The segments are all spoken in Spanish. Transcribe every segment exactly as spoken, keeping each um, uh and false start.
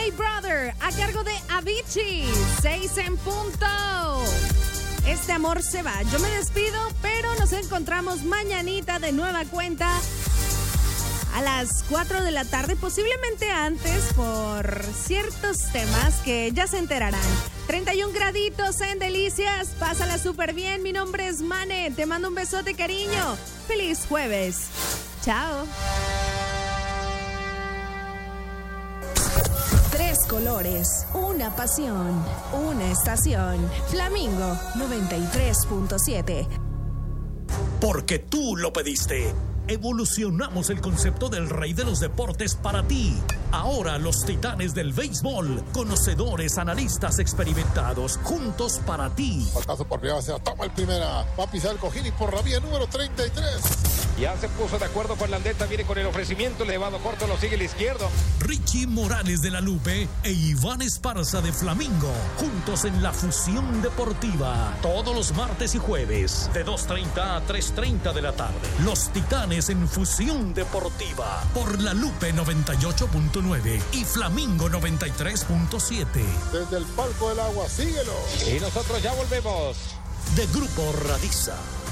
My Brother, a cargo de Avicii, seis en punto. Este amor se va. Yo me despido, pero nos encontramos mañanita de nueva cuenta a las cuatro de la tarde, posiblemente antes por ciertos temas que ya se enterarán. treinta y un graditos en Delicias, pásala súper bien. Mi nombre es Mane, te mando un besote, cariño. Feliz jueves. Chao. Tres colores, una pasión, una estación. Flamingo noventa y tres punto siete. Porque tú lo pediste. Evolucionamos el concepto del rey de los deportes para ti. Ahora los titanes del béisbol, conocedores, analistas experimentados, juntos para ti. Pasazo por primera, se la toma el primera. Va a pisar el cojín y por la vía número treinta y tres. Ya se puso de acuerdo con la aldeta, viene con el ofrecimiento, elevado corto, lo sigue el izquierdo. Richie Morales de la Lupe e Iván Esparza de Flamingo, juntos en la fusión deportiva. Todos los martes y jueves, de dos treinta a tres treinta de la tarde. Los titanes en fusión deportiva, por la Lupe noventa y ocho punto nueve y Flamingo noventa y tres punto siete. Desde el palco del agua, síguelo. Y nosotros ya volvemos. De Grupo Radiza.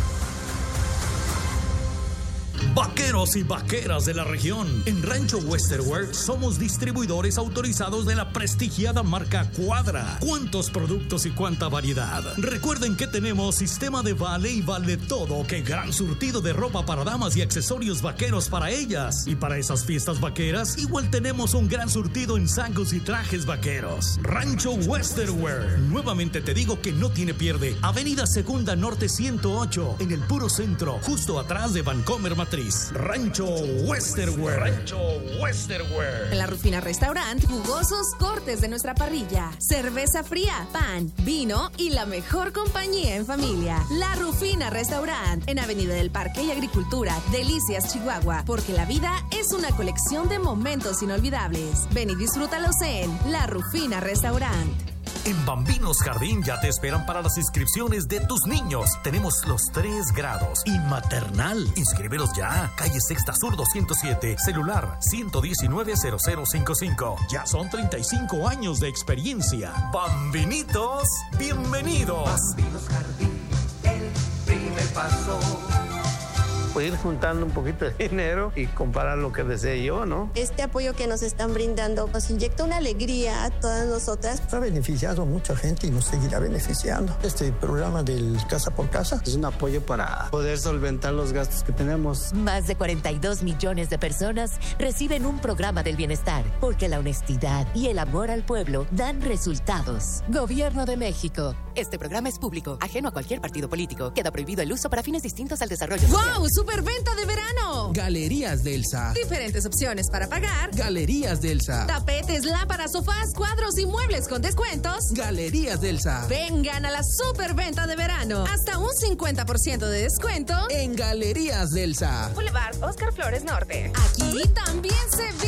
Vaqueros y vaqueras de la región. En Rancho Westerwear somos distribuidores autorizados de la prestigiada marca Cuadra. ¿Cuántos productos y cuánta variedad? Recuerden que tenemos sistema de vale y vale todo. ¡Qué gran surtido de ropa para damas y accesorios vaqueros para ellas! Y para esas fiestas vaqueras, igual tenemos un gran surtido en sacos y trajes vaqueros. Rancho Westerwear. Nuevamente te digo que no tiene pierde. Avenida Segunda Norte ciento ocho, en el puro centro, justo atrás de Vancomer Matriz. Rancho Westerwear. Rancho Westerwear. En La Rufina Restaurant, jugosos cortes de nuestra parrilla, cerveza fría, pan, vino y la mejor compañía en familia. La Rufina Restaurant, en Avenida del Parque y Agricultura, Delicias, Chihuahua, porque la vida es una colección de momentos inolvidables. Ven y disfrútalos en La Rufina Restaurant. En Bambinos Jardín ya te esperan para las inscripciones de tus niños. Tenemos los tres grados y maternal. Inscríbelos ya. Calle Sexta Sur doscientos siete. Celular ciento diecinueve, cero cero cincuenta y cinco. Ya son treinta y cinco años de experiencia. Bambinitos, bienvenidos. Bambinos Jardín, el primer paso. Ir juntando un poquito de dinero y comprar lo que desee yo, ¿no? Este apoyo que nos están brindando nos inyecta una alegría a todas nosotras. Ha beneficiado a mucha gente y nos seguirá beneficiando. Este programa del Casa por Casa es un apoyo para poder solventar los gastos que tenemos. Más de cuarenta y dos millones de personas reciben un programa del bienestar, porque la honestidad y el amor al pueblo dan resultados. Gobierno de México. Este programa es público, ajeno a cualquier partido político. Queda prohibido el uso para fines distintos al desarrollo social. ¡Wow! ¡Superventa de verano! Galerías Delsa. Diferentes opciones para pagar. Galerías Delsa. Tapetes, lámparas, sofás, cuadros y muebles con descuentos. Galerías Delsa. Vengan a la superventa de verano. Hasta un cincuenta por ciento de descuento en Galerías Delsa. Boulevard Oscar Flores Norte. Aquí también se